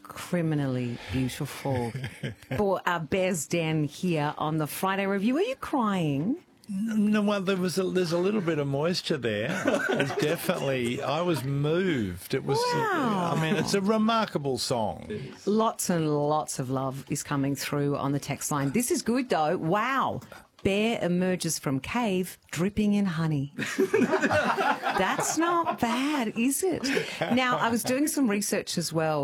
criminally beautiful. For our Bear's Den here on the Friday Review. Are you crying? No, well, there's a little bit of moisture there. It's definitely, I was moved. It was, Wow. I mean, it's a remarkable song. Lots and lots of love is coming through on the text line. This is good, though. Wow. Bear emerges from cave dripping in honey. That's not bad, is it? Now, I was doing some research as well.